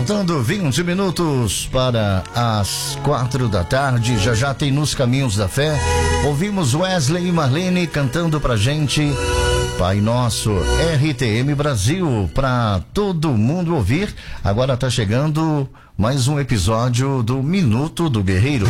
Faltando 20 minutos para as 4 da tarde, já tem Nos Caminhos da Fé. Ouvimos Wesley e Marlene cantando pra gente Pai Nosso, RTM Brasil, pra todo mundo ouvir. Agora tá chegando mais um episódio do Minuto do Guerreiro.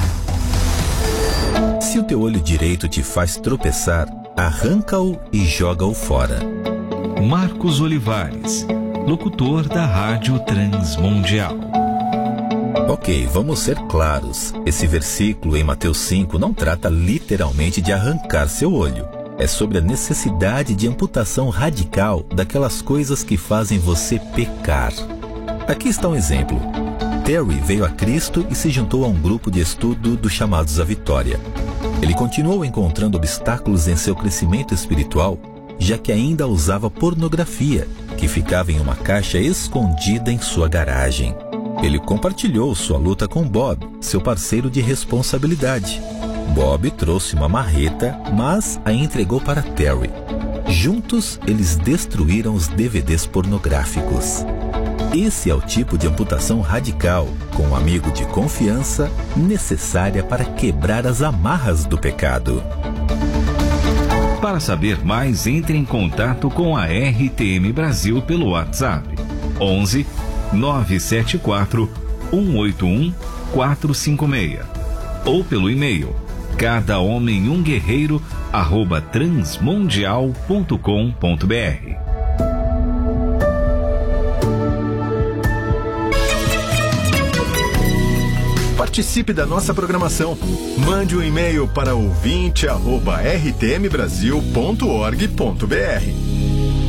Se o teu olho direito te faz tropeçar, arranca-o e joga-o fora. Marcos Olivares, locutor da Rádio Transmundial. Ok, vamos ser claros. Esse versículo em Mateus 5 não trata literalmente de arrancar seu olho. É sobre a necessidade de amputação radical daquelas coisas que fazem você pecar. Aqui está um exemplo. Terry veio a Cristo e se juntou a um grupo de estudo dos chamados à Vitória. Ele continuou encontrando obstáculos em seu crescimento espiritual, já que ainda usava pornografia, que ficava em uma caixa escondida em sua garagem. Ele compartilhou sua luta com Bob, seu parceiro de responsabilidade. Bob trouxe uma marreta, mas a entregou para Terry. Juntos, eles destruíram os DVDs pornográficos. Esse é o tipo de amputação radical, com um amigo de confiança, necessária para quebrar as amarras do pecado. Para saber mais, entre em contato com a RTM Brasil pelo WhatsApp 11 974 181 456 ou pelo e-mail cadahomenumguerreiro@transmundial.com.br. Participe da nossa programação. Mande um e-mail para ouvinte@rtmbrasil.org.br.